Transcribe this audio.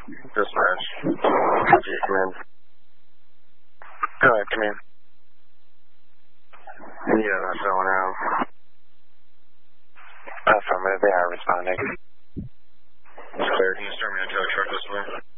Dispatch. Come in. Go ahead, come in. Yeah, that's going out. Affirmative, they are responding. It's clear. Can you start me a tow truck this way?